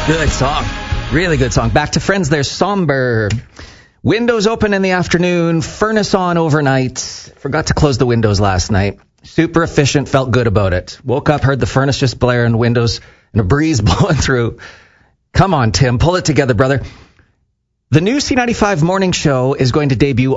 Good song. Really good song. Back to Friends, there's Somber. Windows open in the afternoon, furnace on overnight. Forgot to close the windows last night. Super efficient, felt good about it. Woke up, heard the furnace just blare and windows and a breeze blowing through. Come on, Tim, pull it together, brother. The new C95 morning show is going to debut